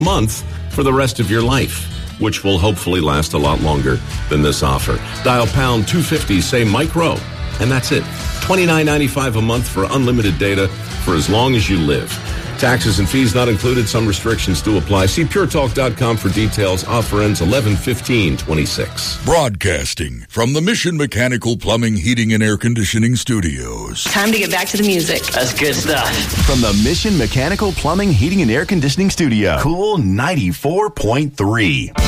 month for the rest of your life, which will hopefully last a lot longer than this offer. Dial pound 250, say micro, and that's it. $29.95 a month for unlimited data for as long as you live. Taxes and fees not included. Some restrictions do apply. See puretalk.com for details. Offer ends 11/15/26. Broadcasting from the Mission Mechanical Plumbing, Heating, and Air Conditioning Studios. Time to get back to the music. That's good stuff. From the Mission Mechanical Plumbing, Heating, and Air Conditioning Studio. Cool 94.3.